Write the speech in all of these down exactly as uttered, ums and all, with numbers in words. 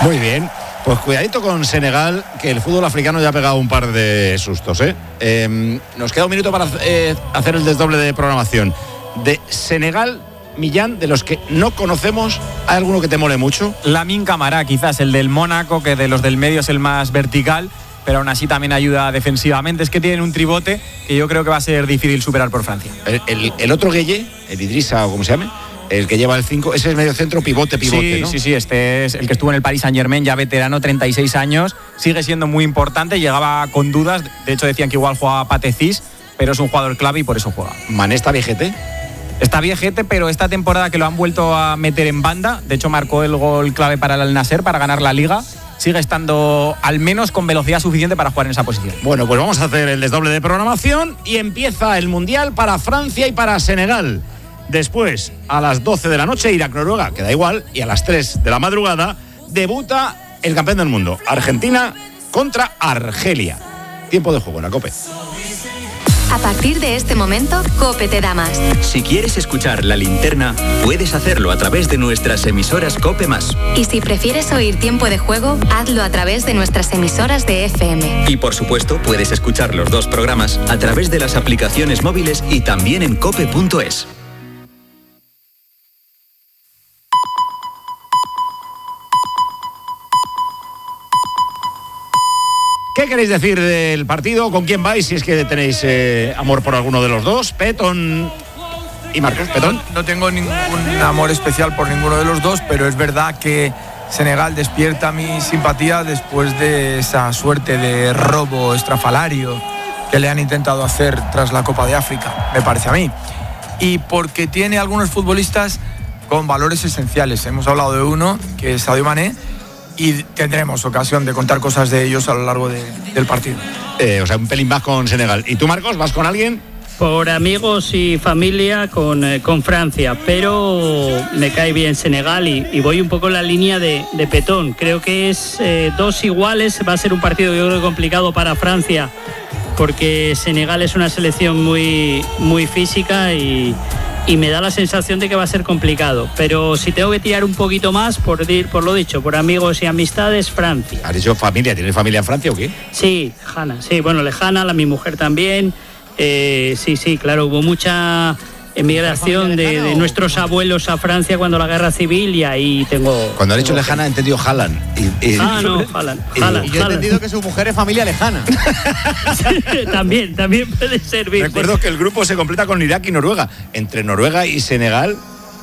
Muy bien. Pues cuidadito con Senegal, que el fútbol africano ya ha pegado un par de sustos, ¿eh? eh nos queda un minuto para eh, hacer el desdoble de programación. De Senegal, Millán, de los que no conocemos, ¿hay alguno que te mole mucho? Lamine Camara, quizás, el del Mónaco, que de los del medio es el más vertical, pero aún así también ayuda defensivamente. Es que tienen un tribote que yo creo que va a ser difícil superar por Francia. El, el, el otro Gueye, el Idrissa o como se llame, el que lleva el cinco, ese es medio centro, pivote, pivote, sí, ¿no? Sí, sí, este es el que estuvo en el Paris Saint-Germain, ya veterano, treinta y seis años, sigue siendo muy importante, llegaba con dudas, de hecho decían que igual jugaba Patecis, pero es un jugador clave y por eso juega. ¿Mané está viejete? Está viejete, pero esta temporada que lo han vuelto a meter en banda, de hecho marcó el gol clave para el Al-Nassr para ganar la Liga, sigue estando al menos con velocidad suficiente para jugar en esa posición. Bueno, pues vamos a hacer el desdoble de programación y empieza el Mundial para Francia y para Senegal. Después, a las doce de la noche, Irak-Noruega, que da igual, y a las tres de la madrugada, debuta el campeón del mundo, Argentina contra Argelia. Tiempo de juego en la COPE. A partir de este momento, COPE te da más. Si quieres escuchar La Linterna, puedes hacerlo a través de nuestras emisoras COPE más. Y si prefieres oír Tiempo de Juego, hazlo a través de nuestras emisoras de F M. Y por supuesto, puedes escuchar los dos programas a través de las aplicaciones móviles y también en cope punto es. ¿Qué queréis decir del partido? ¿Con quién vais? Si es que tenéis eh, amor por alguno de los dos. Petón y Marcos. Petón. No, no tengo ningún amor especial por ninguno de los dos, pero es verdad que Senegal despierta mi simpatía después de esa suerte de robo estrafalario que le han intentado hacer tras la Copa de África, me parece a mí. Y porque tiene algunos futbolistas con valores esenciales. Hemos hablado de uno, que es Sadio Mané, y tendremos ocasión de contar cosas de ellos a lo largo de, del partido. Eh, o sea, un pelín más con Senegal. ¿Y tú, Marcos, vas con alguien? Por amigos y familia con, eh, con Francia, pero me cae bien Senegal y, y voy un poco en la línea de, de Petón. Creo que es eh, dos iguales, va a ser un partido yo creo complicado para Francia, porque Senegal es una selección muy, muy física y... y me da la sensación de que va a ser complicado, pero si tengo que tirar un poquito más, por, por lo dicho, por amigos y amistades, Francia. ¿Has dicho familia? ¿Tienes familia en Francia o qué? Sí, lejana, sí, bueno, lejana, la mi mujer también, eh, sí, sí, claro, hubo mucha emigración de, de nuestros abuelos a Francia cuando la guerra civil y ahí tengo... Cuando ha dicho tengo lejana he entendido Haaland. Y, y, ah, no, Haaland, Haaland. Y yo he entendido que su mujer es familia lejana. Sí, también, también puede servir. Recuerdo que el grupo se completa con Irak y Noruega. Entre Noruega y Senegal,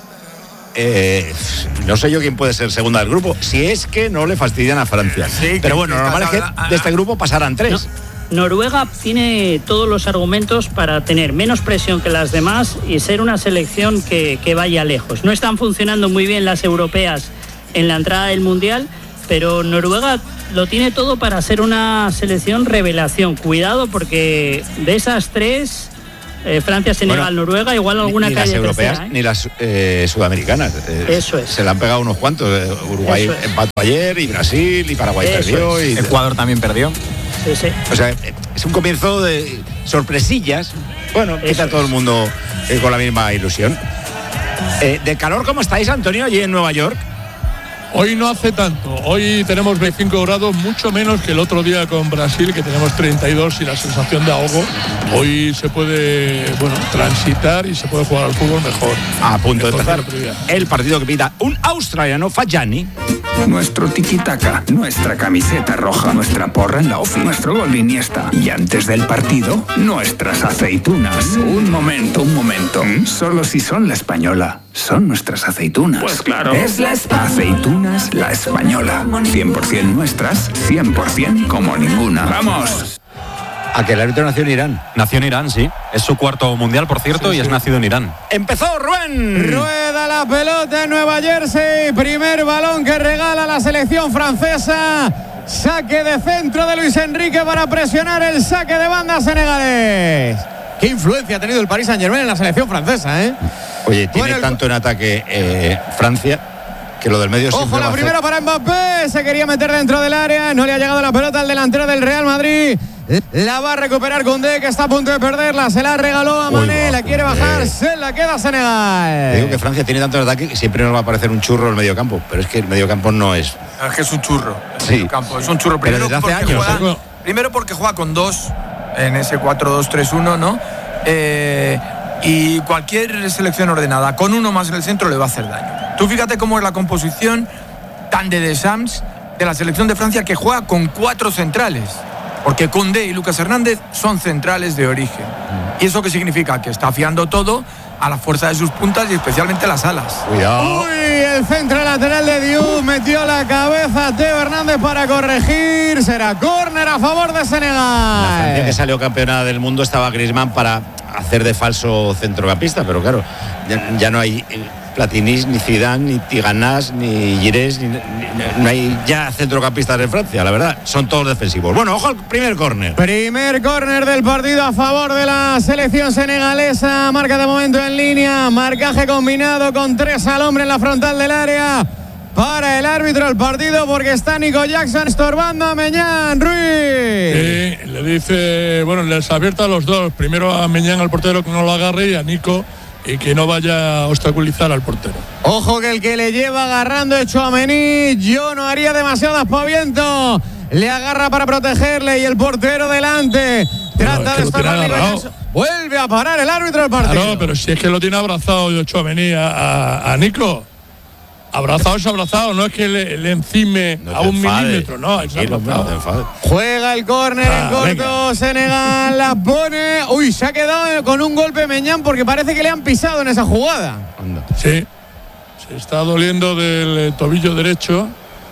eh, no sé yo quién puede ser segunda del grupo, si es que no le fastidian a Francia. Sí, pero bueno, lo normal es que de este grupo pasaran tres. No. Noruega tiene todos los argumentos para tener menos presión que las demás y ser una selección que, que vaya lejos. No están funcionando muy bien las europeas en la entrada del Mundial, pero Noruega lo tiene todo para ser una selección revelación. Cuidado porque de esas tres, eh, Francia, Senegal, bueno, Noruega, igual alguna ni, ni calle las europeas tercera, ¿eh? Ni las eh, sudamericanas. Eh, Eso es. Se le han pegado unos cuantos. Eh, Uruguay es. empató ayer y Brasil y Paraguay Eso perdió. Es. Y Ecuador también perdió. Sí, sí. O sea, es un comienzo de sorpresillas. Bueno, está todo el mundo eh, con la misma ilusión. Eh, ¿De calor cómo estáis, Antonio, allí en Nueva York? Hoy no hace tanto, hoy tenemos veinticinco grados, mucho menos que el otro día con Brasil, que tenemos treinta y dos y la sensación de ahogo. Hoy se puede, bueno, transitar y se puede jugar al fútbol mejor. A punto de empezar el partido que pita un australiano, Fajani. Nuestro tiki-taka, nuestra camiseta roja, nuestra porra en la ofi, nuestro gol de Iniesta. Y antes del partido, nuestras aceitunas. Un momento, un momento. ¿Mm? Solo si son la española. Son nuestras aceitunas. Pues claro. Es la espa- aceitunas La Española. cien por ciento nuestras, cien por ciento como ninguna. ¡Vamos! A que el árbitro nació en Irán. Nació en Irán, sí. Es su cuarto mundial, por cierto, sí, y sí. es nacido en Irán. ¡Empezó, Rubén! Rueda la pelota en Nueva Jersey. Primer balón que regala la selección francesa. Saque de centro de Luis Enrique para presionar el saque de banda senegalés. Qué influencia ha tenido el Paris Saint-Germain en la selección francesa, ¿eh? Oye, tiene bueno, el... tanto en ataque eh, Francia que lo del medio siempre Ojo, la va a primera hacer... para Mbappé. Se quería meter dentro del área. No le ha llegado la pelota al delantero del Real Madrid. La va a recuperar Koundé, que está a punto de perderla. Se la regaló a Mané, Uy, la quiere bajar, se la queda Senegal. Te digo que Francia tiene tanto ataque que siempre nos va a parecer un churro el mediocampo, pero es que el mediocampo no es. Es que es un churro. El sí. mediocampo es un churro. Primero, pero desde hace porque años. Juega, primero porque juega con dos en ese cuatro dos tres uno, ¿no? Eh, y cualquier selección ordenada con uno más en el centro le va a hacer daño. Tú fíjate cómo es la composición tan de Deschamps de la selección de Francia, que juega con cuatro centrales. Porque Koundé y Lucas Hernández son centrales de origen. ¿Y eso qué significa? Que está fiando todo a la fuerza de sus puntas y especialmente las alas. Cuidado. Uy, el centro lateral de Diouf metió la cabeza Teo Hernández para corregir. Será córner a favor de Senegal. La Francia que salió campeona del mundo estaba Griezmann para hacer de falso centrocampista, pero claro, ya, ya no hay Platini, ni Zidane, ni Tiganás, ni Girés, ni, ni, no hay ya centrocampistas en Francia, la verdad, son todos defensivos. Bueno, ojo al primer córner. Primer córner del partido a favor de la selección senegalesa. Marca de momento en línea, marcaje combinado con tres al hombre en la frontal del área. Para el árbitro el partido porque está Nico Jackson estorbando a Meñán Ruiz. Sí, le dice, bueno, les abierta a los dos. Primero a Meñán, al portero, que no lo agarre, y a Nico, y que no vaya a obstaculizar al portero. Ojo que el que le lleva agarrando es Tchouaméni. Yo no haría demasiado aspaviento. Le agarra para protegerle y el portero delante. Trata de estorbar. Vuelve a parar el árbitro del partido. Claro, pero si es que lo tiene abrazado Tchouaméni a, a, a Nico. Abrazado es abrazado, no es que le, le encime no a un enfades. milímetro, no, es abrazado. Juega el córner ah, en corto, venga. Senegal la pone. Uy, se ha quedado con un golpe Meñán porque parece que le han pisado en esa jugada. Sí, se está doliendo del tobillo derecho.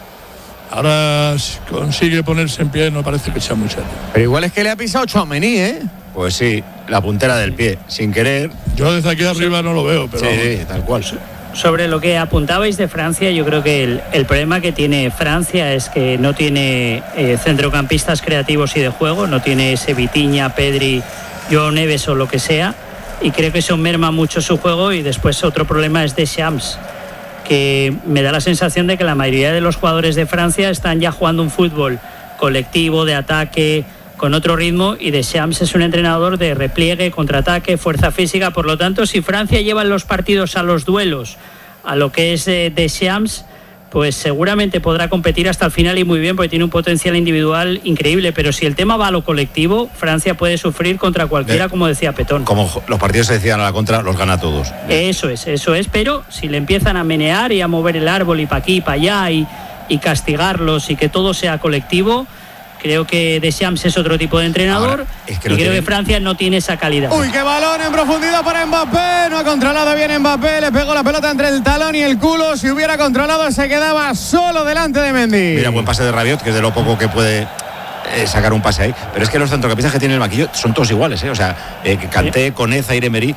Ahora si consigue ponerse en pie, no parece que sea muy serio. Pero igual es que le ha pisado Tchouaméni, ¿eh? Pues sí, la puntera del pie, sin querer. Yo desde aquí arriba no lo veo, pero. Sí, tal cual. Sí. Sobre lo que apuntabais de Francia, yo creo que el, el problema que tiene Francia es que no tiene eh, centrocampistas creativos y de juego, no tiene ese Vitinha, Pedri, Joao Neves o lo que sea, y creo que eso merma mucho su juego. Y después otro problema es Deschamps, que me da la sensación de que la mayoría de los jugadores de Francia están ya jugando un fútbol colectivo, de ataque, con otro ritmo, y Deschamps es un entrenador de repliegue, contraataque, fuerza física. Por lo tanto, si Francia lleva los partidos a los duelos, a lo que es eh, Deschamps, pues seguramente podrá competir hasta el final y muy bien, porque tiene un potencial individual increíble. Pero si el tema va a lo colectivo, Francia puede sufrir contra cualquiera, eh, como decía Petón. Como los partidos se decían a la contra, los gana todos. Eso es, eso es, pero si le empiezan a menear y a mover el árbol y para aquí y para allá y, y castigarlos y que todo sea colectivo, creo que Deschamps es otro tipo de entrenador. Ahora, es que y creo tienen... que Francia no tiene esa calidad. Uy, qué balón en profundidad para Mbappé. No ha controlado bien Mbappé. Le pegó la pelota entre el talón y el culo. Si hubiera controlado, se quedaba solo delante de Mendy. Mira, buen pase de Rabiot, que es de lo poco que puede eh, sacar un pase ahí. Pero es que los centrocampistas que tiene el banquillo son todos iguales, ¿eh? O sea, eh, Kanté, Koné, Zaire Emery.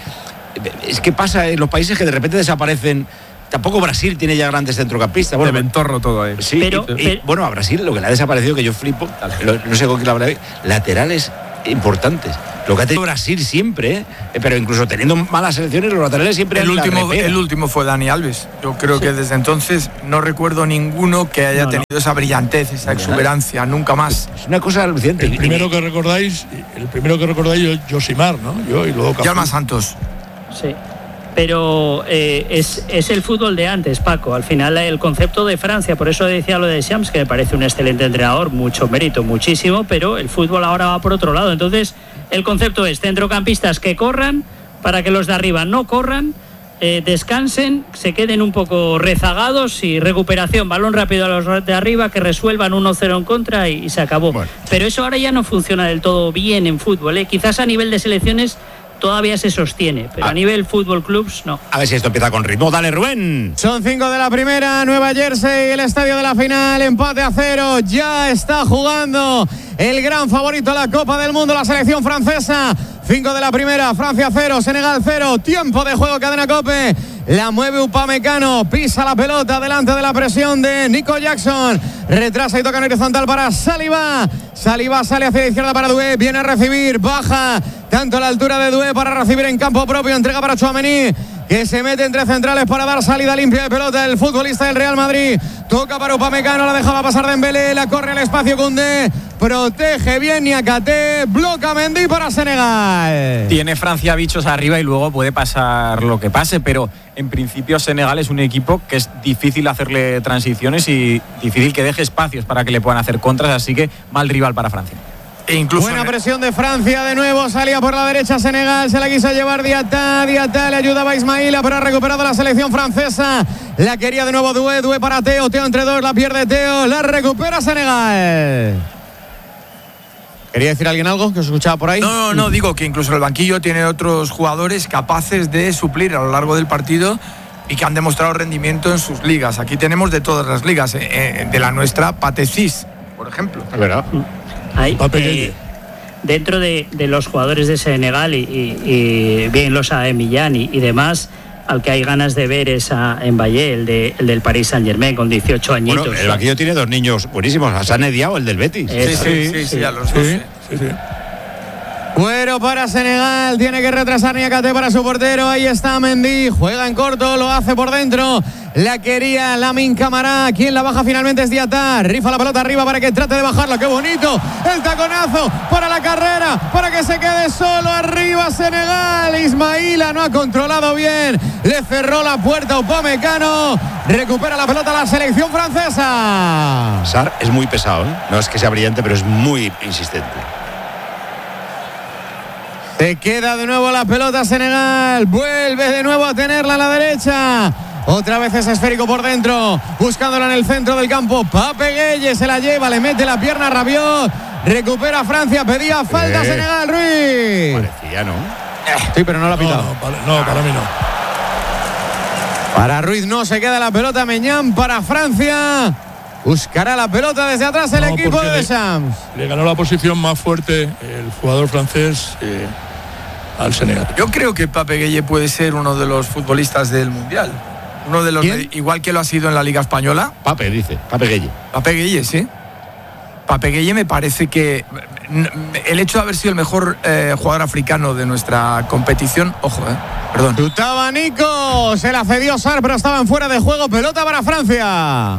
Es que pasa en los países que de repente desaparecen. Tampoco Brasil tiene ya grandes centrocampistas. Bueno, de entorno todo ahí. Sí, pero, y, pero, y, bueno, a Brasil lo que le ha desaparecido, que yo flipo, lo, no sé con quién la habrá, laterales importantes. Lo que ha tenido Brasil siempre, ¿eh? Pero incluso teniendo malas selecciones, los laterales siempre el último El último fue Dani Alves. Yo creo sí. que desde entonces no recuerdo ninguno que haya no, tenido no. esa brillantez, esa exuberancia, nunca más. Es una cosa alucinante. El primero que recordáis, el primero que recordáis, Josimar, ¿no? Yo y luego Yalma Santos. Sí. Pero eh, es, es el fútbol de antes, Paco. Al final el concepto de Francia, por eso decía lo de Deschamps, que me parece un excelente entrenador, mucho mérito, muchísimo, pero el fútbol ahora va por otro lado. Entonces el concepto es centrocampistas que corran para que los de arriba no corran, eh, descansen, se queden un poco rezagados y recuperación, balón rápido a los de arriba, que resuelvan uno cero en contra y, y se acabó. Bueno. Pero eso ahora ya no funciona del todo bien en fútbol, ¿eh? Quizás a nivel de selecciones todavía se sostiene, pero a, a nivel fútbol clubs no. A ver si esto empieza con ritmo. Dale, Rubén. Son cinco de la primera, Nueva Jersey, el estadio de la final, empate a cero. Ya está jugando el gran favorito a la Copa del Mundo, la selección francesa. Cinco de la primera, Francia cero, Senegal cero. Tiempo de juego, cadena COPE. La mueve Upamecano, pisa la pelota delante de la presión de Nico Jackson. Retrasa y toca en horizontal para Saliba. Saliba sale hacia la izquierda para Doué, viene a recibir, baja tanto a la altura de Doué para recibir en campo propio, entrega para Tchouaméni. que se mete entre centrales para dar salida limpia de pelota. El futbolista del Real Madrid toca para Upamecano, la dejaba pasar Dembélé, la corre al espacio Koundé, protege bien Niakhaté, bloca Mendy para Senegal. Tiene Francia bichos arriba y luego puede pasar lo que pase, pero en principio Senegal es un equipo que es difícil hacerle transiciones y difícil que deje espacios para que le puedan hacer contras, así que mal rival para Francia. E incluso buena presión de Francia de nuevo, salía por la derecha Senegal, se la quiso llevar Diatá, Diatá le ayudaba a Ismaila, pero ha recuperado la selección francesa, la quería de nuevo Doué, Doué para Teo, Teo entre dos, la pierde Teo, la recupera Senegal. ¿Quería decir alguien algo que os escuchaba por ahí? No, no, no, digo que incluso el banquillo tiene otros jugadores capaces de suplir a lo largo del partido y que han demostrado rendimiento en sus ligas. Aquí tenemos de todas las ligas, eh, de la nuestra, Patecis, por ejemplo. Es verdad. Hay, eh, dentro de, de los jugadores de Senegal y, y, y bien los a Millán y, y demás, al que hay ganas de ver es a Mbappé, el, de, el del Paris Saint-Germain, con dieciocho añitos. Bueno, el banquillo tiene dos niños buenísimos, Hassan Diao, el del Betis. Sí, sí, sí, sí, sí, a los dos. Sí, sí, sí. Cuero para Senegal, tiene que retrasar Niakhaté para su portero, ahí está Mendy, juega en corto, lo hace por dentro, la quería Lamine Camara, quien la baja finalmente es Diatá, rifa la pelota arriba para que trate de bajarla, qué bonito, el taconazo para la carrera, para que se quede solo arriba Senegal, Ismaila no ha controlado bien, le cerró la puerta a Upamecano, recupera la pelota la selección francesa. Sarr es muy pesado, ¿eh? No es que sea brillante, pero es muy insistente. Se queda de nuevo la pelota Senegal, vuelve de nuevo a tenerla a la derecha, otra vez es esférico por dentro, buscándola en el centro del campo, Pape Gueye se la lleva, le mete la pierna a Rabiot, recupera Francia, pedía falta eh, Senegal, Ruiz. Parecía, ¿no? Sí, pero no la ha pitado. No, no, para, no, para mí no. Para Ruiz no, se queda la pelota Meñán para Francia. Buscará la pelota desde atrás el no, equipo de Deschamps. Le, le ganó la posición más fuerte el jugador francés eh, al Senegal. Yo creo que Pape Gueye puede ser uno de los futbolistas del Mundial. Uno de los, de, igual que lo ha sido en la Liga Española. Pape dice, Pape Gueye. Pape Gueye, sí. Pape Gueye me parece que el hecho de haber sido el mejor eh, jugador africano de nuestra competición, ojo, eh, perdón. Tutaba Nico, se la cedió Sarr, pero estaban fuera de juego, pelota para Francia.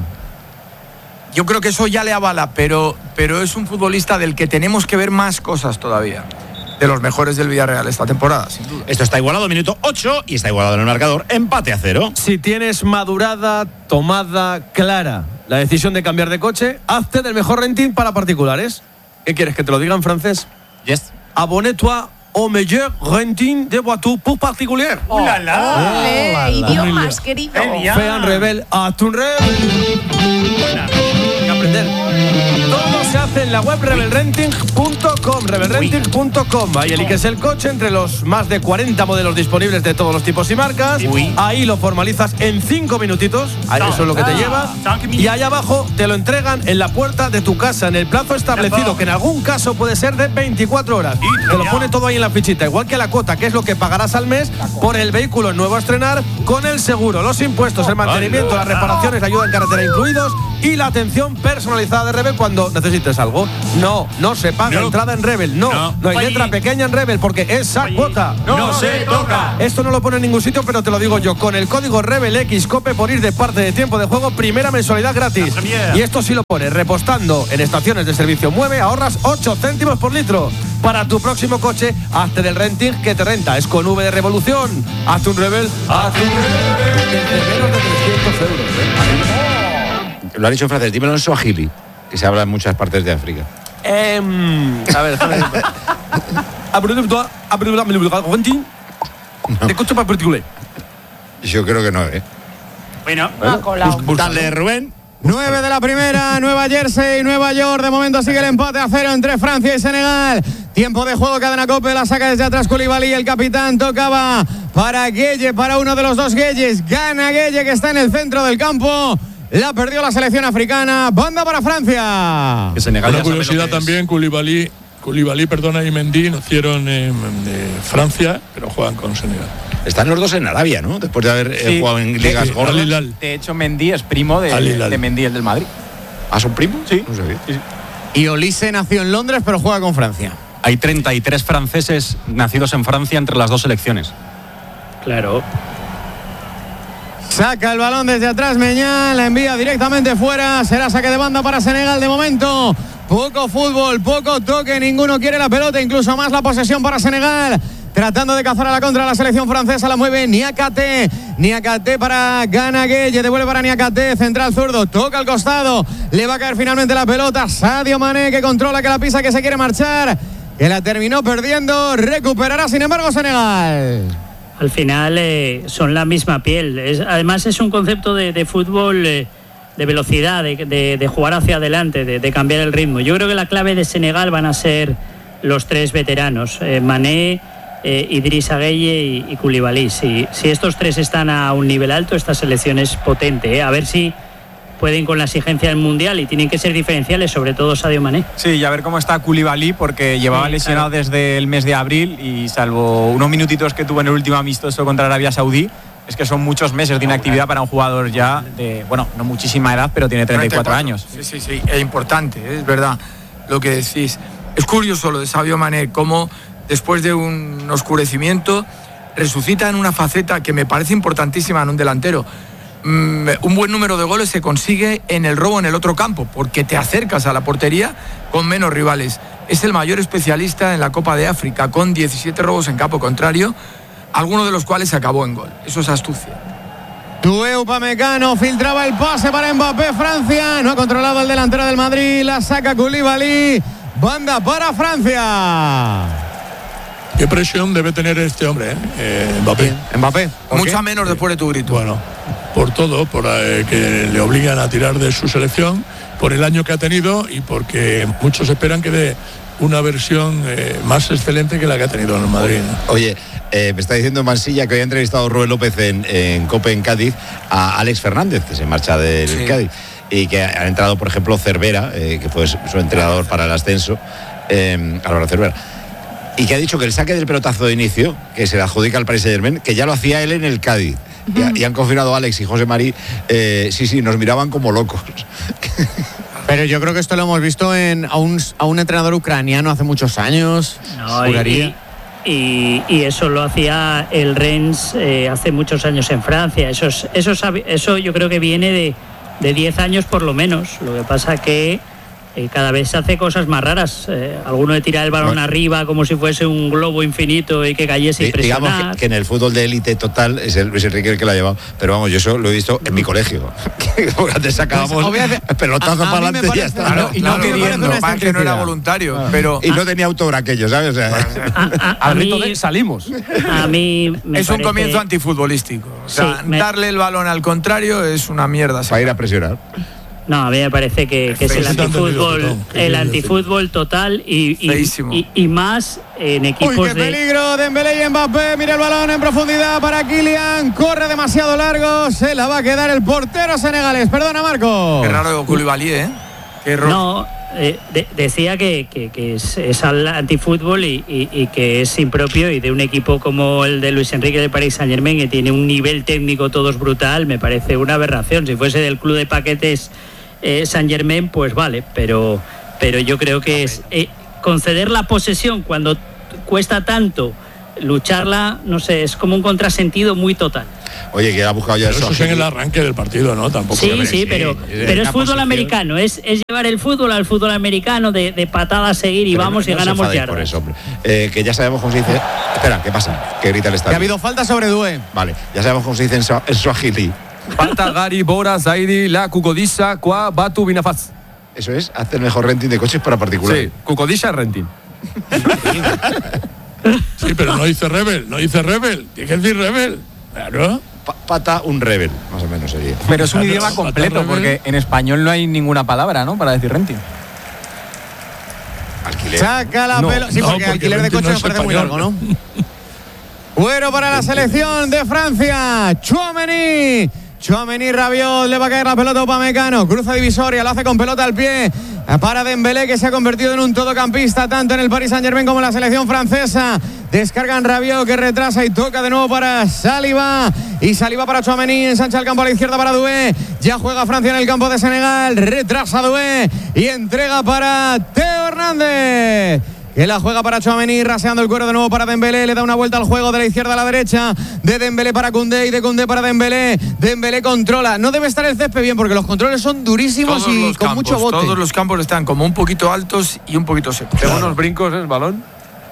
Yo creo que eso ya le avala, pero, pero es un futbolista del que tenemos que ver más cosas todavía. De los mejores del Villarreal esta temporada, sin duda. Esto está igualado, minuto ocho, y está igualado en el marcador, empate a cero. Si tienes madurada, tomada, clara la decisión de cambiar de coche, hazte del mejor renting para particulares. ¿Qué quieres, que te lo diga en francés? Yes. Abonne-toi au meilleur renting de voiture pour particulier. ¡Oh, la la! ¡Ole! Idiomas, querido! Fean Rebel, a tu rebel. Aprender. Todo se hace en la web rebel renting punto com, rebel renting punto com. Ahí eliges el coche entre los más de cuarenta modelos disponibles de todos los tipos y marcas. Uy. Ahí lo formalizas en cinco minutitos. Ahí eso es lo que te lleva. Y ahí abajo te lo entregan en la puerta de tu casa en el plazo establecido, que en algún caso puede ser de veinticuatro horas. Te lo pone todo ahí en la fichita, igual que la cuota, que es lo que pagarás al mes por el vehículo nuevo a estrenar, con el seguro, los impuestos, el mantenimiento, las reparaciones, la ayuda en carretera incluidos y la atención personalizada de Rebel cuando necesites algo. No, no se paga no. entrada en Rebel, no, no, no hay Oye. letra pequeña en Rebel porque esa Oye. cuota no, no se toca. Esto no lo pone en ningún sitio, pero te lo digo yo, con el código RebelXCope por ir de parte de tiempo de juego, primera mensualidad gratis. Y esto sí lo pone, repostando en estaciones de servicio Mueve, ahorras ocho céntimos por litro. Para tu próximo coche, hazte del renting que te renta. Es con V de Revolución. Hazte un Rebel, hazte un Rebel. Desde menos de trescientos euros. ¿eh? Lo ha dicho en francés, dímelo en Swahili, que se habla en muchas partes de África. Eh, a ver, Yo creo que no, ¿eh? Bueno, bueno dale, Rubén. nueve de la primera, Nueva Jersey, Nueva York. De momento sigue el empate a cero entre Francia y Senegal. Tiempo de juego, cadena Cope, la saca desde atrás Koulibaly. El capitán tocaba para Gueye, para uno de los dos Gueyes. Gana Gueye, que está en el centro del campo. La perdió la selección africana. Banda para Francia. Que Senegal Una curiosidad también, Koulibaly, Koulibaly, perdona, y Mendy nacieron en, en Francia, pero juegan con Senegal. Están los dos en Arabia, ¿no? Después de haber sí. eh, jugado en ligas sí, gordas. Al-Hilal. De hecho, Mendy es primo de, de Mendy, el del Madrid. ¿Ah, son primos? Sí. No sabía. Sí, sí. Y Olise nació en Londres, pero juega con Francia. Hay treinta y tres franceses nacidos en Francia entre las dos selecciones. Claro. Saca el balón desde atrás Meñán, la envía directamente fuera. Será saque de banda para Senegal de momento. Poco fútbol, poco toque, ninguno quiere la pelota, incluso más la posesión para Senegal. Tratando de cazar a la contra la selección francesa, la mueve Niakate. Niakate para Gana Gueye, devuelve para Niakate, central zurdo, toca al costado. Le va a caer finalmente la pelota. Sadio Mané, que controla, que la pisa, que se quiere marchar. Que la terminó perdiendo, recuperará sin embargo Senegal. Al final eh, son la misma piel. Es, además es un concepto de, de fútbol eh, de velocidad, de, de, de jugar hacia adelante, de, de cambiar el ritmo. Yo creo que la clave de Senegal van a ser los tres veteranos, eh, Mané, eh, Idrissa Gueye y, y Koulibaly. Si, si estos tres están a un nivel alto, esta selección es potente. Eh. A ver si pueden con la exigencia del Mundial y tienen que ser diferenciales, sobre todo Sadio Mané. Sí, y a ver cómo está Koulibaly, porque llevaba sí, lesionado claro. desde el mes de abril y salvo unos minutitos que tuvo en el último amistoso contra Arabia Saudí, es que son muchos meses de inactividad para un jugador ya de, bueno, no muchísima edad, pero tiene treinta y cuatro años. Sí, sí, sí, es importante, es verdad lo que decís. Es curioso lo de Sadio Mané, cómo después de un oscurecimiento resucita en una faceta que me parece importantísima en un delantero. Mm, un buen número de goles se consigue en el robo en el otro campo, porque te acercas a la portería con menos rivales. Es el mayor especialista en la Copa de África, con diecisiete robos en campo contrario, alguno de los cuales se acabó en gol. Eso es astucia. Doué Upamecano filtraba el pase para Mbappé. Francia no ha controlado el delantero del Madrid, la saca Koulibaly. Banda para Francia. ¿Qué presión debe tener este hombre, eh? Eh, Mbappé? Mbappé. Mucha qué? menos después de tu grito. Bueno, por todo, por eh, que le obligan a tirar de su selección, por el año que ha tenido y porque muchos esperan que dé una versión eh, más excelente que la que ha tenido en el Madrid. Oye, eh, me está diciendo Mansilla que había entrevistado a Rubén López en, en COPE en Cádiz a Alex Fernández, que se marcha del sí. Cádiz, y que ha entrado, por ejemplo, Cervera, eh, que fue su entrenador para el ascenso, eh, Álvaro Cervera, y que ha dicho que el saque del pelotazo de inicio, que se le adjudica al Paris Saint-Germain, que ya lo hacía él en el Cádiz. Uh-huh. Y, y han confirmado Alex y José Marí, eh, sí, sí, nos miraban como locos. Pero yo creo que esto lo hemos visto en, a, un, a un entrenador ucraniano hace muchos años. No, y, y, y eso lo hacía el Rennes eh, hace muchos años en Francia. Eso, es, eso, eso yo creo que viene de, de diez años por lo menos. Lo que pasa que eh, cada vez se hace cosas más raras. Eh, alguno de tirar el balón bueno. arriba como si fuese un globo infinito y que cayese y presionar. Digamos que, que en el fútbol de élite total es el Luis Enrique el que lo ha llevado. Pero vamos, yo eso lo he visto en mi colegio. Porque antes sacábamos pues, pelotazo para adelante y ya está. Claro, y no, claro, queriendo, no, que no era voluntario. Ah. Pero, y no tenía autogra aquello, ¿sabes? O sea, a, a, a al rito de salimos. A mí me es parece... un comienzo antifutbolístico. O sea, sí, me... darle el balón al contrario es una mierda. Para ir a presionar. No, a mí me parece que, que es el antifútbol, el antifútbol total y, y, y, y más en equipos Uy, qué de... peligro, Dembélé y Mbappé, mira el balón en profundidad para Kylian, corre demasiado largo, se la va a quedar el portero senegalés, perdona Marco. Qué raro Koulibaly, ¿eh? Qué error. No, eh, de, decía que, que, que es, es al antifútbol y, y, y que es impropio y de un equipo como el de Luis Enrique del Paris Saint-Germain, que tiene un nivel técnico todos brutal, me parece una aberración. Si fuese del club de paquetes Eh, Saint Germain, pues vale, pero, pero yo creo que es eh, conceder la posesión cuando cuesta tanto lucharla, no sé, es como un contrasentido muy total. Oye, que ha buscado ya pero eso. Eso es en el arranque del partido, ¿no? Tampoco. Sí, sí, sí, pero, pero es fútbol posición. americano, es, es llevar el fútbol al fútbol americano de, de patada a seguir y pero vamos no, no y ganamos yardas. Por eso, hombre. Eh, que ya sabemos cómo se dice. Espera, ¿qué pasa? Que grita el estadio. Que ha habido falta sobre Doué. Vale, ya sabemos cómo se dice en, su, en Swahili. Falta Gary, Bora, Zaidi, La, Cucodisa, Qua, Batu, Binafaz. Eso es, hace el mejor renting de coches para particulares. Sí, Cucodisa renting. Sí, pero no dice Rebel, no dice Rebel, tiene que decir Rebel. Claro. Pa pata un Rebel, más o menos sería. Pero es un claro, idioma completo, porque en español no hay ninguna palabra, ¿no? Para decir renting. Alquiler. Saca la no, pelota. Sí, no, porque, porque alquiler de coche no me parece muy largo, ¿no? Bueno, para la selección de Francia, Tchouaméni. Tchouaméni, Rabiot, le va a caer la pelota a Upamecano, cruza divisoria, lo hace con pelota al pie para Dembélé, que se ha convertido en un todocampista tanto en el Paris Saint-Germain como en la selección francesa. Descargan Rabiot, que retrasa y toca de nuevo para Saliba, y Saliba para Tchouaméni, ensancha el campo a la izquierda para Doué, ya juega Francia en el campo de Senegal, retrasa Doué y entrega para Teo Hernández, que que la juega para Tchouaméni, raseando el cuero de nuevo para Dembélé, le da una vuelta al juego de la izquierda a la derecha, de Dembélé para Koundé y de Koundé para Dembélé. Dembélé controla, no debe estar el césped bien porque los controles son durísimos todos y los con campos, mucho bote. Todos los campos están como un poquito altos y un poquito secos. Tengo unos brincos, ¿eh? El balón.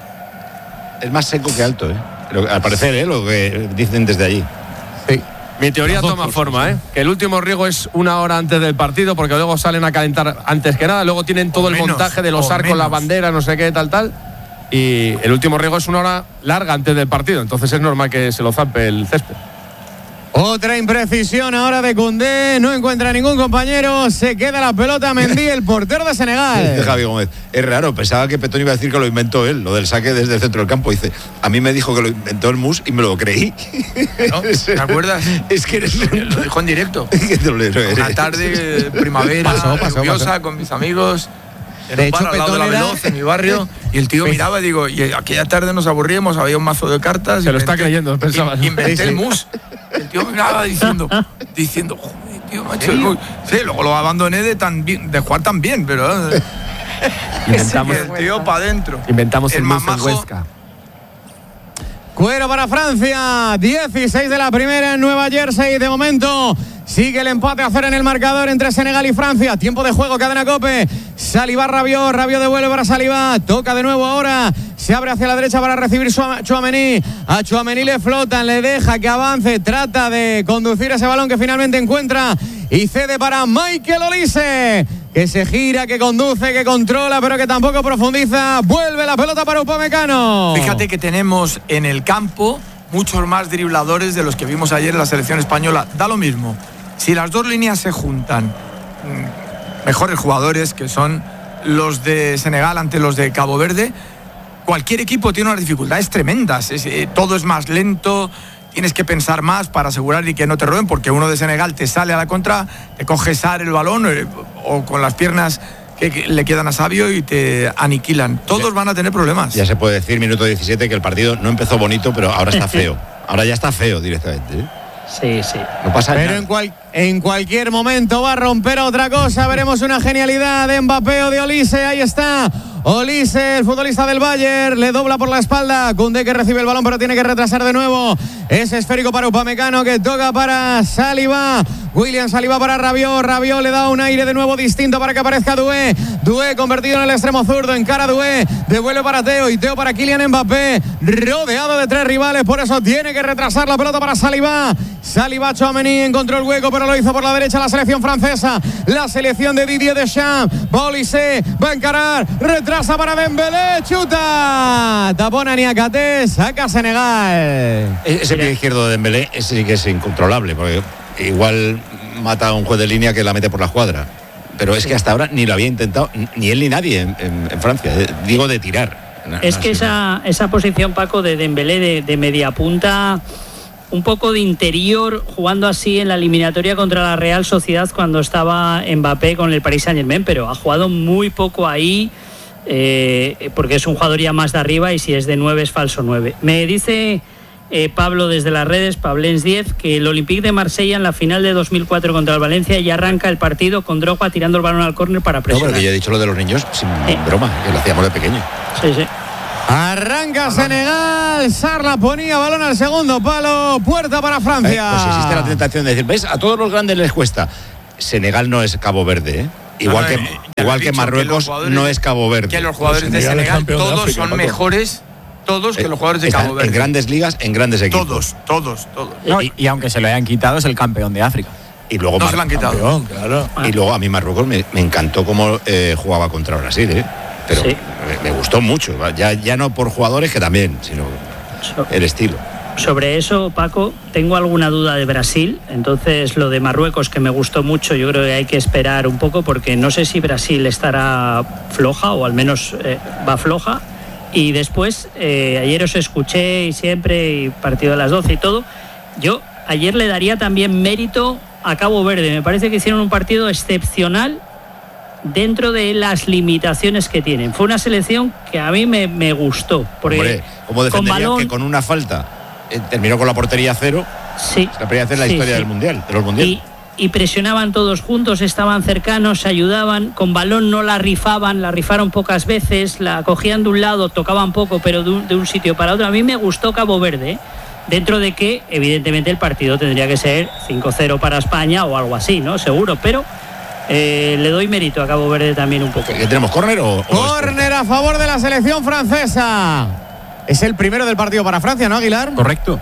Es más seco que alto, ¿eh? Lo, al parecer, ¿eh? Lo que dicen desde allí. Sí. Mi teoría toma forma, ¿eh? Que el último riego es una hora antes del partido, porque luego salen a calentar antes que nada, luego tienen todo o el menos, montaje de los arcos, la bandera, no sé qué, tal, tal. Y el último riego es una hora larga antes del partido, entonces es normal que se lo zampe el césped. Otra imprecisión ahora de Koundé, no encuentra ningún compañero, se queda la pelota Mendy, el portero de Senegal. Dice Javi Gómez, es raro, pensaba que Petón iba a decir que lo inventó él, lo del saque desde el centro del campo. Dice, a mí me dijo que lo inventó el Mus y me lo creí. ¿No? ¿Te acuerdas? Es que eres un... lo dijo en directo. Una tarde, primavera, pasó, pasó, lluviosa, pasó. Con mis amigos. En de un hecho, bar, al lado de la Veloz, en mi barrio, y el tío miraba y digo, y aquella tarde nos aburríamos, había un mazo de cartas. Se lo está creyendo, pensaba. Inventé sí, el Mus. El tío me miraba diciendo, diciendo, joder, tío, macho. El sí, luego lo abandoné de, tan bien, de jugar tan bien, pero. Inventamos el tío para adentro. Inventamos el, el Mus en Huesca. Cuero para Francia, dieciséis de la primera en Nueva Jersey. De momento sigue el empate a cero en el marcador entre Senegal y Francia. Tiempo de juego, cadena COPE. Saliba, Rabiot, Rabiot devuelve para Saliba. Toca de nuevo ahora. Se abre hacia la derecha para recibir Tchouaméni. A Tchouaméni le flotan, le deja que avance. Trata de conducir ese balón que finalmente encuentra. Y cede para Michael Olise, que se gira, que conduce, que controla, pero que tampoco profundiza. Vuelve la pelota para Upamecano. Fíjate que tenemos en el campo muchos más dribladores de los que vimos ayer en la selección española. Da lo mismo. Si las dos líneas se juntan, mejores jugadores que son los de Senegal ante los de Cabo Verde, cualquier equipo tiene unas dificultades tremendas. Es, eh, todo es más lento. Tienes que pensar más para asegurar y que no te roben, porque uno de Senegal te sale a la contra, te coge Sar el balón eh, o con las piernas que, que le quedan a Sabio y te aniquilan. Todos van a tener problemas. Ya se puede decir, minuto diecisiete, que el partido no empezó bonito, pero ahora está feo. Ahora ya está feo directamente, ¿eh? Sí, sí. No pasa pero nada. En, cual, en cualquier momento va a romper otra cosa. Veremos una genialidad de Mbappé o de Olise. Ahí está Olise, el futbolista del Bayern, le dobla por la espalda. Koundé que recibe el balón, pero tiene que retrasar de nuevo. Es esférico para Upamecano, que toca para Saliba. William Saliba para Rabiot. Rabiot le da un aire de nuevo distinto para que aparezca Doué. Doué convertido en el extremo zurdo. Encara Doué. Devuelve para Teo y Teo para Kylian Mbappé. Rodeado de tres rivales, por eso tiene que retrasar la pelota para Saliba. Saliba, Tchouaméni encontró el hueco, pero lo hizo por la derecha la selección francesa. La selección de Didier Deschamps. Va Olise, va a encarar. Retrasa para Dembélé. Chuta. Tapona Niakate. Saca Senegal. Ese pie izquierdo de Dembélé, ese sí que es incontrolable, porque igual mata a un juez de línea que la mete por la escuadra. Pero es que hasta ahora ni lo había intentado, ni él ni nadie en, en, en Francia. Digo, de tirar. No, es no, que esa, esa posición, Paco, de Dembélé de, de media punta, un poco de interior, jugando así en la eliminatoria contra la Real Sociedad cuando estaba Mbappé con el Paris Saint-Germain, pero ha jugado muy poco ahí, eh, porque es un jugador ya más de arriba y si es de nueve es falso nueve. Me dice eh, Pablo desde las redes, Pablens diez, que el Olympique de Marsella en la final de dos mil cuatro contra el Valencia ya arranca el partido con Drogba tirando el balón al córner para presionar. No, pero que yo he dicho lo de los niños sin eh. broma, que lo hacíamos de pequeño. Sí, sí. Arranca Senegal, Sarr la ponía, balón al segundo palo, puerta para Francia. Eh, pues existe la tentación de decir, ¿ves? A todos los grandes les cuesta. Senegal no es Cabo Verde, ¿eh? Igual que, eh, igual que Marruecos que no es Cabo Verde. Que los jugadores de Senegal todos de África, son mejores, todos que los jugadores de Cabo Verde. En grandes ligas, en grandes equipos. Todos, todos, todos. No, y, y aunque se lo hayan quitado, es el campeón de África. Y luego no Mar- se lo han quitado. Campeón, claro. Y luego a mí Marruecos me, me encantó cómo eh, jugaba contra Brasil, ¿eh? Pero sí. me, me gustó mucho, ya, ya no por jugadores que también, sino so, el estilo. Sobre eso, Paco, tengo alguna duda de Brasil, entonces lo de Marruecos, que me gustó mucho, yo creo que hay que esperar un poco, porque no sé si Brasil estará floja, o al menos eh, va floja, y después, eh, ayer os escuché y siempre, y partido de las doce y todo, yo ayer le daría también mérito a Cabo Verde, me parece que hicieron un partido excepcional, dentro de las limitaciones que tienen. Fue una selección que a mí me, me gustó. Porque Hombre, ¿cómo defenderías con balón, que con una falta eh, terminó con la portería cero? Sí. La primera vez en la sí, historia sí. del Mundial, de los Mundiales. Y, y presionaban todos juntos, estaban cercanos, se ayudaban, con balón no la rifaban, la rifaron pocas veces, la cogían de un lado, tocaban poco, pero de un, de un sitio para otro. A mí me gustó Cabo Verde, ¿eh? Dentro de que evidentemente el partido tendría que ser cinco cero para España o algo así, ¿no? Seguro, pero eh, le doy mérito a Cabo Verde también un poco. ¿Qué tenemos, córner o...? Córner a favor de la selección francesa. Es el primero del partido para Francia, ¿no, Aguilar? Correcto.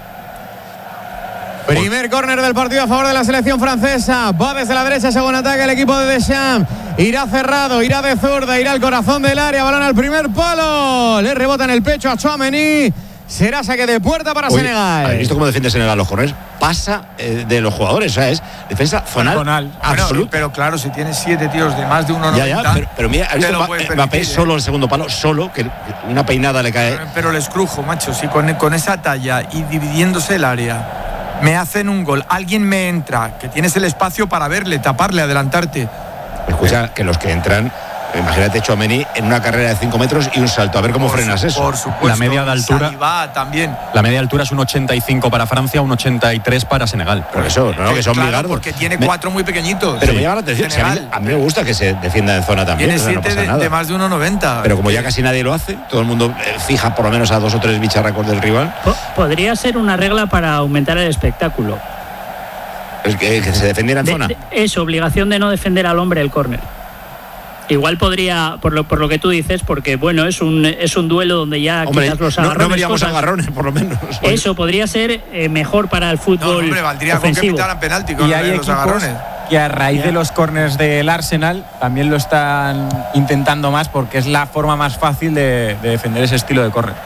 Primer córner del partido a favor de la selección francesa. Va desde la derecha según ataque el equipo de Deschamps. Irá cerrado, irá de zurda, irá al corazón del área. Balón al primer palo. Le rebota en el pecho a Tchouaméni. Será saque de puerta para Oye, Senegal. ¿Habéis visto cómo defiende Senegal los corners? Pasa eh, de los jugadores, o sea, es defensa zonal, zonal. absoluta. Bueno, pero claro, si tienes siete tíos de más de uno noventa. Ya, ya, pero, pero mira, ¿has visto Mbappé, Mbappé solo el segundo palo, solo, que una peinada le cae? Pero, pero el escrujo, macho, si con, con esa talla y dividiéndose el área me hacen un gol, alguien me entra, que tienes el espacio para verle, taparle, adelantarte. Escucha, que los que entran, imagínate Tchouaméni en una carrera de cinco metros y un salto, a ver cómo por frenas su, eso. Por supuesto. La media de altura. Saliba también. La media de altura es un ochenta y cinco para Francia, un ochenta y tres para Senegal. Por eso, no, que son claro, bigardos. Porque tiene cuatro muy pequeñitos. Pero sí. me llama la atención. Si a, mí, a mí me gusta que se defienda en zona también. Tiene siete o sea, no de, nada. de más de uno noventa. Pero como ya casi nadie lo hace, todo el mundo eh, fija por lo menos a dos o tres bicharracos del rival. Podría ser una regla para aumentar el espectáculo. El que, que se defendiera en de, zona. De, es obligación de no defender al hombre el córner. Igual podría, por lo, por lo que tú dices, porque bueno, es un es un duelo donde ya Hombre, quizás los agarrones. No, no veríamos cosas, agarrones, por lo menos. Eso podría ser eh, mejor para el fútbol. No, hombre, valdría ofensivo. con que pitaran penalti con y hay los equipos agarrones. que a raíz de los corners del Arsenal también lo están intentando más porque es la forma más fácil de, de defender ese estilo de córner.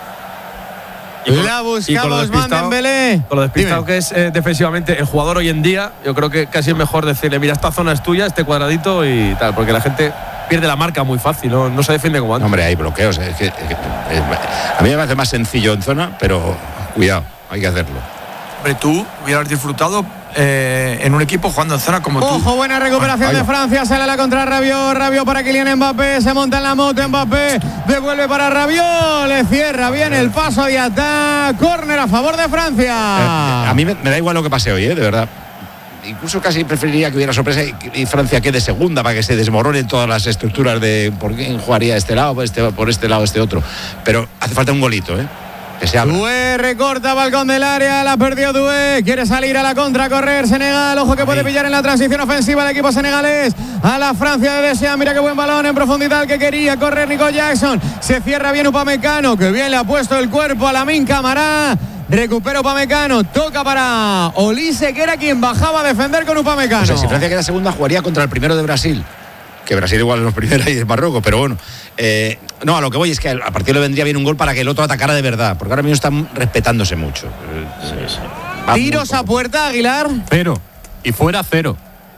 Y con, la buscamos, Dembélé. Con lo despistado que es eh, defensivamente el jugador hoy en día, yo creo que casi es mejor decirle, mira, esta zona es tuya, este cuadradito y tal, porque la gente pierde la marca muy fácil, no, no se defiende como antes. Hombre, hay bloqueos. Es que, es que, es, a mí me parece más sencillo en zona, pero cuidado, hay que hacerlo. Hombre, tú hubieras disfrutado eh, en un equipo jugando en zona como Ojo, tú. Ojo, buena recuperación bueno, de Francia. Sale a la contra Rabiot. Rabiot para Kylian Mbappé. Se monta en la moto Mbappé. Devuelve para Rabiot. Le cierra bien el paso de ataque. Córner a favor de Francia. Eh, a mí me, me da igual lo que pase hoy, ¿eh? De verdad. Incluso casi preferiría que hubiera sorpresa y, y Francia quede segunda para que se desmoronen todas las estructuras de por quién jugaría este lado, por este, por este lado, este otro. Pero hace falta un golito, ¿eh? Que se abra. Doué recorta balcón del área, la perdió Doué, quiere salir a la contra, correr Senegal, ojo que puede pillar en la transición ofensiva el equipo senegalés, a la Francia de Deschamps, mira qué buen balón en profundidad que quería correr Nico Jackson, se cierra bien Upamecano, que bien le ha puesto el cuerpo a Lamine Camara, recupera Upamecano, toca para Olise, que era quien bajaba a defender con Upamecano. O sea, si Francia queda segunda, jugaría contra el primero de Brasil. Que Brasil igual es los primeros y es Marruecos, pero bueno. Eh, no, a lo que voy es que al partido le vendría bien un gol para que el otro atacara de verdad, porque ahora mismo están respetándose mucho. Sí, sí. Tiros a puerta, Aguilar. Cero. Y fuera cero.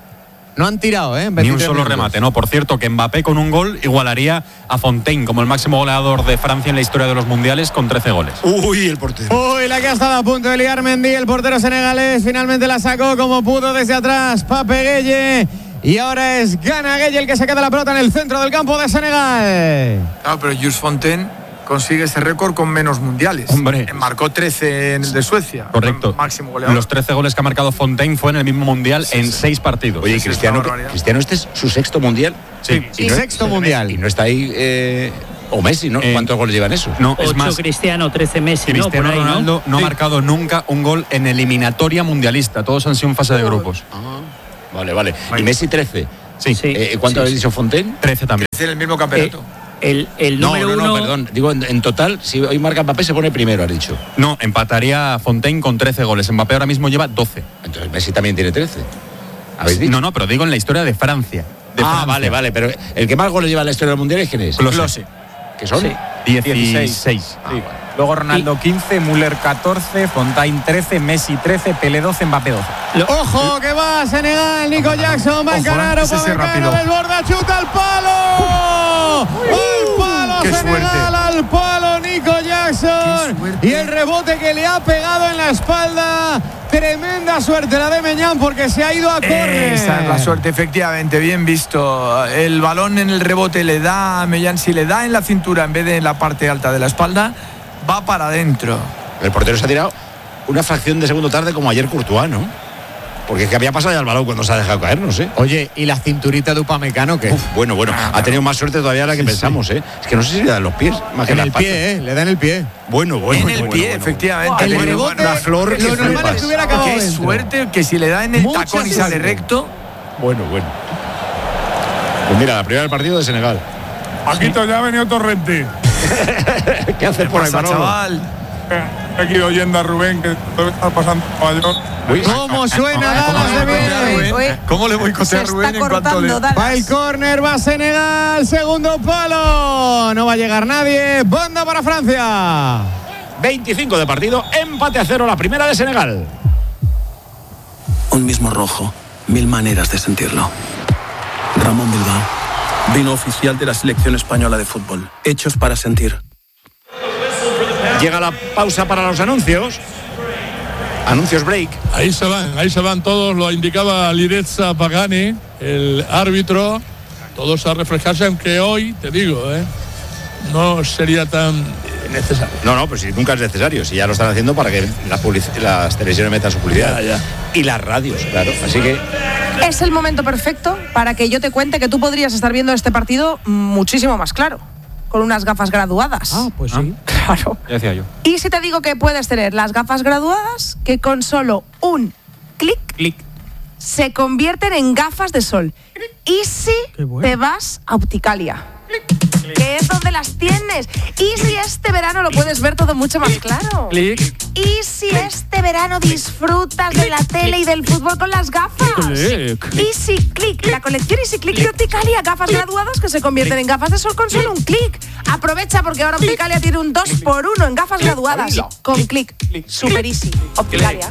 No han tirado, ¿eh? Ni un solo minutos. remate, ¿no? Por cierto, que Mbappé con un gol igualaría a Fontaine como el máximo goleador de Francia en la historia de los mundiales con trece goles. Uy, el portero. Uy, la que ha estado a punto de liar Mendy, el portero senegalés, finalmente la sacó como pudo desde atrás. Pape Gueye. Y ahora es Gana Gueye el que se queda la pelota en el centro del campo de Senegal. Claro, pero Jules Fontaine consigue ese récord con menos mundiales. Hombre. Marcó trece en el de Suecia. Correcto. Máximo goleador. Los trece goles que ha marcado Fontaine fue en el mismo mundial sí, en sí. seis partidos. Oye, sí, Cristiano, Cristiano, este es su sexto mundial. Sí, sí. No sexto es, mundial. Y no está ahí. Eh, o Messi, ¿no? Eh, ¿Cuántos goles llevan eso? No, es ocho más. Cristiano, trece Messi. Cristiano ¿no? Por ahí, Ronaldo no, no sí. ha marcado nunca un gol en eliminatoria mundialista. Todos han sido en fase de grupos. Ah, vale, vale. vale. Y Messi trece. Sí. sí. Eh, ¿Cuánto sí, habéis dicho Fontaine? trece también. trece en el mismo campeonato. Eh, El, el no, número no, no, uno... perdón. Digo, en, en total, si hoy marca Mbappé, se pone primero, has dicho. No, empataría Fontaine con trece goles. Mbappé ahora mismo lleva doce. Entonces Messi también tiene trece. ¿Habéis dicho? No, no, pero digo en la historia de Francia. De ah, Francia. vale, vale. Pero el que más goles lleva en la historia del Mundial es quién es. Klose. ¿Qué son? Sí. dieciséis. Ah, sí. Bueno. Luego Ronaldo quince, Müller catorce, Fontaine trece, Messi trece, Pelé doce, Mbappé doce. Lo... Ojo que va Senegal, Nico Jackson va a encarar a Upamecano, desborda, chuta al palo. Al palo Qué Senegal, suerte. al palo Nico Jackson. Y el rebote que le ha pegado en la espalda. Tremenda suerte la de Meñán porque se ha ido a córner. Esa es la suerte, efectivamente, bien visto. El balón en el rebote le da a Meñán, si le da en la cintura en vez de en la parte alta de la espalda, va para adentro. El portero se ha tirado una fracción de segundo tarde como ayer Courtois, ¿no? Porque es que había pasado ya el balón cuando se ha dejado caer, no sé. Oye, ¿y la cinturita de Upamecano qué? Uf, bueno, bueno, ha tenido más suerte todavía de la que sí, pensamos, sí. ¿eh? Es que no sé si le dan los pies, más que en las el patas. pie, ¿eh? Le da en el pie. Bueno, bueno. En el bueno, pie, bueno, efectivamente. El rebote, una flor que lo normal flipas. es que hubiera acabado Qué dentro. suerte que si le da en el Mucha tacón y suerte. sale recto. Bueno, bueno. Pues mira, la primera del partido de Senegal. Paquito, ya ha venido Torrente. ¿Qué haces por ahí, Pasa, Manolo? chaval. He aquí oyendo a Rubén, que todo está pasando en Nueva York. ¿Cómo suena Dallas de bien? Oye, ¿Cómo le voy a se cotear a está Rubén en cuanto le... cortando Dallas. Va el córner, va Senegal, segundo palo. No va a llegar nadie. Banda para Francia. veinticinco de partido, empate a cero, la primera de Senegal. Un mismo rojo, mil maneras de sentirlo. Ramón Bilbao, vino oficial de la selección española de fútbol, hechos para sentir. Llega la pausa para los anuncios. Anuncios break. Ahí se van, ahí se van todos, lo indicaba Liretza Pagani, el árbitro, todos a reflejarse, aunque hoy, te digo, ¿eh? no sería tan necesario. No, no, pero si nunca es necesario, si ya lo están haciendo para que las, public- las televisiones metan su publicidad. Ya, ya. Y las radios, claro. Así que Es el momento perfecto para que yo te cuente que tú podrías estar viendo este partido muchísimo más claro, con unas gafas graduadas. Ah, pues sí. Claro. Ya decía yo. Y si te digo que puedes tener las gafas graduadas que con solo un clic Clic. se convierten en gafas de sol. Y si Qué bueno. te vas a Opticalia, que es donde las tienes. Y si este verano lo puedes ver todo mucho más claro. Clic. Y si este verano disfrutas de la tele y del fútbol con las gafas. Clic. Easy Click, la colección Easy Click de Opticalia, gafas graduadas que se convierten en gafas de sol con solo un clic. Aprovecha porque ahora Opticalia tiene un dos por uno en gafas graduadas con clic. Super easy. Opticalia.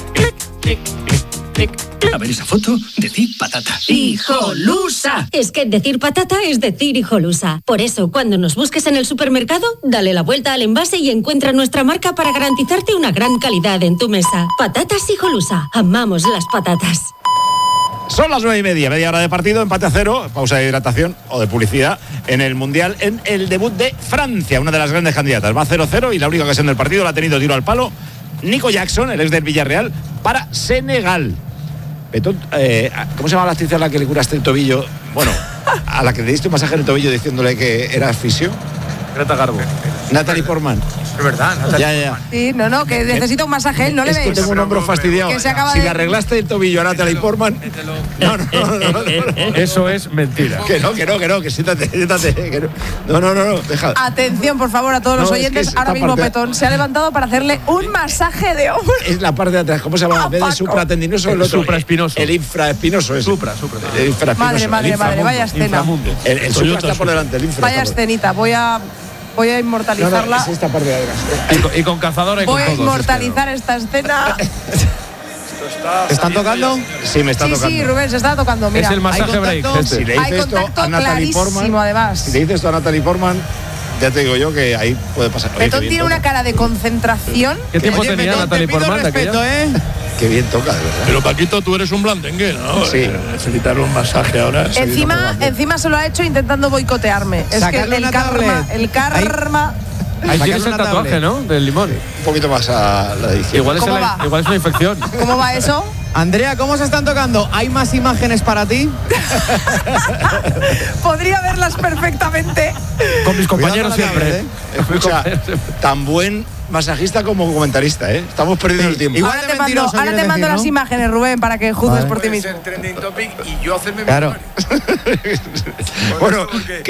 A ver esa foto, decid patata. ¡Hijolusa! Es que decir patata es decir hijolusa. Por eso, cuando nos busques en el supermercado, dale la vuelta al envase y encuentra nuestra marca para garantizarte una gran calidad en tu mesa. Patatas hijolusa. Amamos las patatas. Son las nueve y media, media hora de partido, empate a cero, pausa de hidratación o de publicidad en el Mundial, en el debut de Francia, una de las grandes candidatas. Va cero cero y la única ocasión del partido la ha tenido tiro al palo Nico Jackson, el ex del Villarreal, para Senegal. Petón, eh, ¿cómo se llama la actriz a la que le curaste el tobillo? Bueno, a la que le diste un masaje en el tobillo diciéndole que era fisio. Greta Garbo. Natalie Portman. Es verdad, Natalia. Ya, ya. Sí, no, no, que necesita un masaje, ¿eh? ¿No le Es que ves? tengo un hombro fastidiado. Que se acaba si de- le arreglaste el tobillo a Natalie Portman. No, no, no, no, no, no. Eso es mentira. Que no, que no, que no, que siéntate, siéntate. Que no. no, no, no, no, deja. Atención, por favor, a todos No, los es que oyentes. es Ahora esta mismo parte- Petón se ha levantado para hacerle un masaje de hombro. Es la parte de atrás, ¿cómo se llama? En vez de Paco. supratendinoso, el El otro. supraespinoso. El infraespinoso es. Supra, supra. El infraespinoso. Madre, el madre, madre, inframundo. vaya escena. Inframundo. El, el supra está por delante, el infra. Vaya está por- escenita, voy a, voy a No, no, inmortalizarla. es esta parte de atrás. Y con, y con cazadora y Voy a con todo. inmortalizar esta escena. ¿Te están tocando? Sí, me está Sí, tocando. sí, Rubén, se está tocando. Mira, Es el masaje hay break. contacto. Este. Si le hay dices esto contacto a Natalie Portman, clarísimo, además. si le dices esto a Natalie Portman, ya te digo yo que ahí puede pasar. Oye, Petón qué bien tiene toca. una cara de concentración. ¿Qué tiempo Oye, tenía Petón, Natalie te pido Portman de respeto, aquella? ¿eh? qué bien toca, de verdad. Pero Paquito, tú eres un blandengue, ¿no? Sí. Eh, Necesitar un masaje ahora. Encima, encima se lo ha hecho intentando boicotearme. Es que Sacarle el una karma, tablet. el karma. Ahí tienes Sacarle el una tatuaje, tablet. ¿no? Del limón. Un poquito más a la de izquierda. Igual es, ¿Cómo el- va? igual es una infección. ¿Cómo va eso? Andrea, ¿cómo se están tocando? ¿Hay más imágenes para ti? Podría verlas perfectamente. Con mis Cuidado compañeros con la siempre. tablet, Escucha, tan buen masajista como comentarista, ¿eh? Estamos perdiendo el tiempo. Igual Ahora de te mando, mentiroso, ahora te quieres mando decir, las ¿no? imágenes, Rubén, para que juzgues Vale. por ti Puede mismo. ser trending topic y yo hacerme mi Claro. Por Bueno, eso, porque-